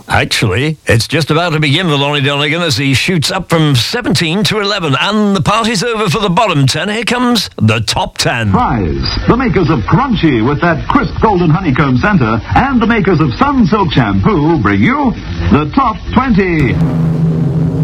Actually, it's just about to begin for Lonnie Donegan as he shoots up from 17 to 11. And the party's over for the bottom 10. Here comes the top 10. Fries, the makers of Crunchy with that crisp golden honeycomb center, and the makers of Sunsilk Shampoo bring you the top 20.